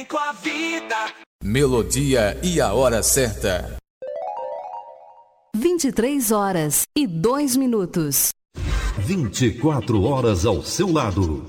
Com a vida. Melodia e a hora certa. 23h02. 24 horas ao seu lado.